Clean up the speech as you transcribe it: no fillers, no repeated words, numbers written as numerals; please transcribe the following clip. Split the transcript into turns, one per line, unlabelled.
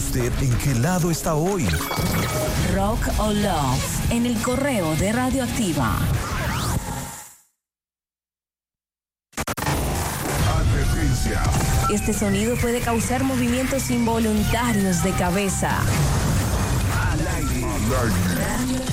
¿Usted en qué lado está hoy?
Rock o Love en el correo de Radioactiva.
Advertencia.
Este sonido puede causar movimientos involuntarios de cabeza.
Al aire.